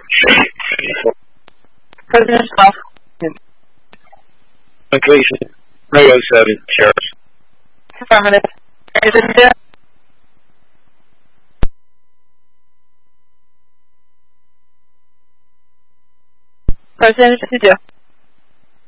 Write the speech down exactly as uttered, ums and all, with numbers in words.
President Schaaf. Completion. three oh seven, Sheriff. Affirmative. President Dare. President Dare.